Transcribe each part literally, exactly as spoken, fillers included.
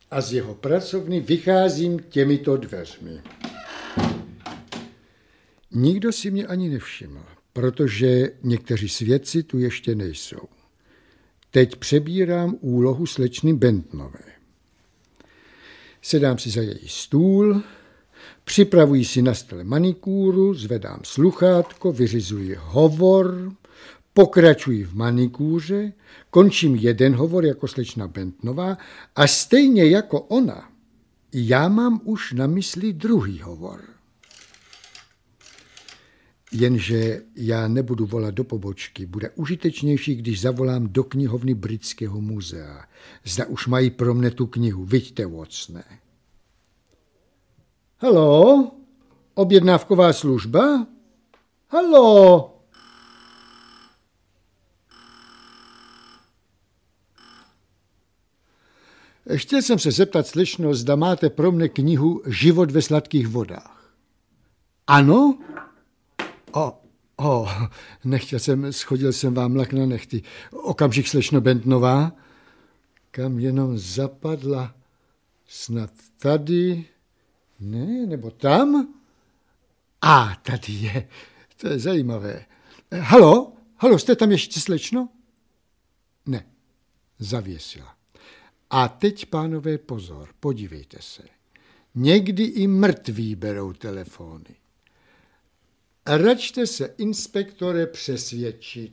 a z jeho pracovny vycházím těmito dveřmi. Nikdo si mě ani nevšiml, protože někteří svědci tu ještě nejsou. Teď přebírám úlohu slečny Bentnové. Sedám si za její stůl, připravuji si na stole manikúru, zvedám sluchátko, vyřizuji hovor, pokračuji v manikúře, končím jeden hovor jako slečna Bentnová a stejně jako ona, já mám už na mysli druhý hovor. Jenže já nebudu volat do pobočky, bude užitečnější, když zavolám do knihovny Britského muzea. Zda už mají pro mne tu knihu, viďte, Watsone. Haló? Objednávková služba? Haló? Chtěl jsem se zeptat, slečno, zda máte pro mne knihu Život ve sladkých vodách. Ano? O, o, nechtěl jsem, schodil jsem vám lak na nechty. Okamžik, slečno Bentnová. Kam jenom zapadla? Snad tady? Ne, nebo tam? A, tady je. To je zajímavé. Halo? Halo, jste tam ještě, slečno? Ne, zavěsila. A teď, pánové, pozor, podívejte se. Někdy i mrtví berou telefony. Račte se, inspektore, přesvědčit.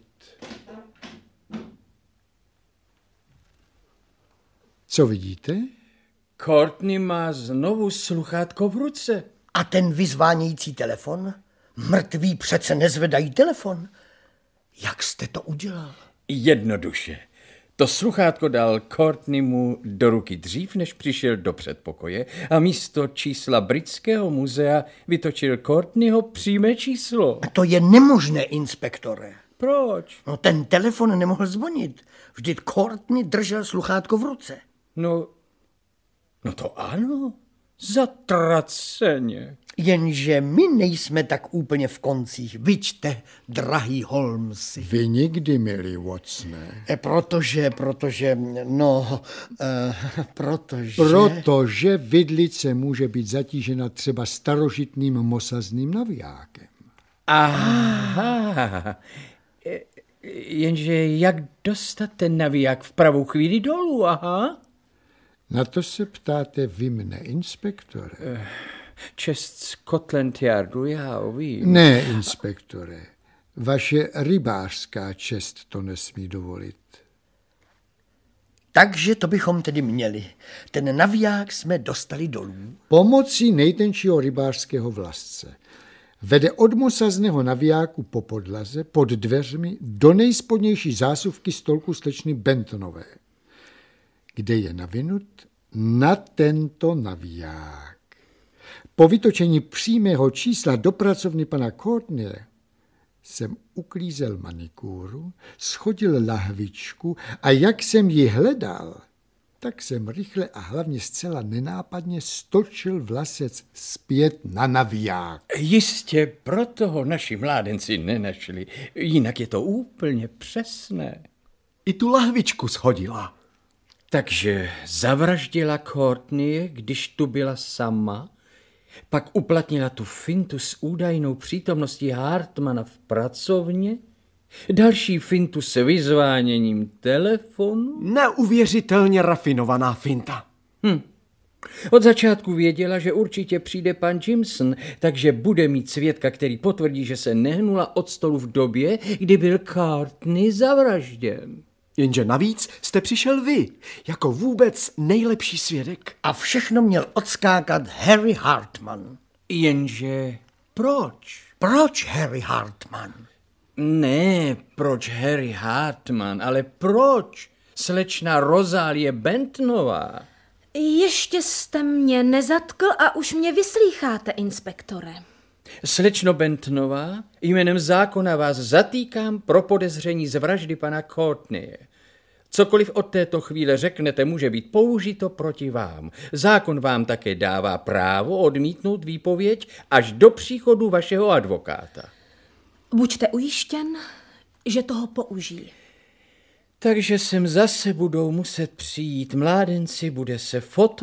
Co vidíte? Courtney má znovu sluchátko v ruce. A ten vyzvánějící telefon? Mrtví přece nezvedají telefon. Jak jste to udělal? Jednoduše. To sluchátko dal Courtneymu do ruky dřív, než přišel do předpokoje a místo čísla Britského muzea vytočil Courtneyho přímé číslo. A to je nemožné, inspektore. Proč? No, ten telefon nemohl zvonit. Vždyť Courtney držel sluchátko v ruce. No, no to ano, zatraceně. Jenže my nejsme tak úplně v koncích. Vyčte, drahý Holmesi. Vy nikdy, milý Watsone. E, protože, protože, no, e, protože... Protože vidlice může být zatížena třeba starožitným mosazným navijákem. Aha, jenže jak dostat ten naviják v pravou chvíli dolů, aha? Na to se ptáte vy mne, inspektore. Čest Scotland Yardu, já vím. Ne, inspektore. Vaše rybářská čest to nesmí dovolit. Takže to bychom tedy měli. Ten naviják jsme dostali dolů. Pomocí nejtenčího rybářského vlasce. Vede od mosazného navijáku po podlaze, pod dveřmi, do nejspodnější zásuvky stolku slečny Bentonové, kde je navinut na tento naviják. Po vytočení přímého čísla do pracovny pana Courtneye jsem uklízel manikúru, schodil lahvičku a jak jsem ji hledal, tak jsem rychle a hlavně zcela nenápadně stočil vlasec zpět na naviják. Jistě, proto ho naši mládenci nenašli, jinak je to úplně přesné. I tu lahvičku shodila. Takže zavraždila Courtneye, když tu byla sama, pak uplatnila tu fintu s údajnou přítomností Hartmana v pracovně, další fintu s vyzváněním telefonu. Neuvěřitelně rafinovaná finta. Hm. Od začátku věděla, že určitě přijde pan Jimson, takže bude mít svědka, který potvrdí, že se nehnula od stolu v době, kdy byl Courtney zavražděn. Jenže navíc jste přišel vy, jako vůbec nejlepší svědek. A všechno měl odskákat Harry Hartman. Jenže proč? Proč Harry Hartman? Ne, proč Harry Hartman, ale proč slečna Rozálie Bentnová? Ještě jste mě nezatkl a už mě vyslýcháte, inspektore. Slečno Bentnová, jménem zákona vás zatýkám pro podezření z vraždy pana Courtneye. Cokoliv od této chvíle řeknete, může být použito proti vám. Zákon vám také dává právo odmítnout výpověď až do příchodu vašeho advokáta. Buďte ujištěn, že toho použijí. Takže sem zase budou muset přijít mládenci, bude se foto